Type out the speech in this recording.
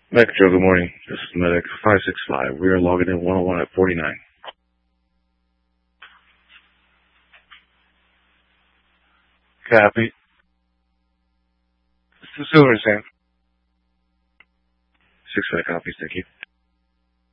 Metro, good morning. This is Medic 565. We are logging in 101 at 49. Copy. Silver Sam. 6-5 copies, thank you.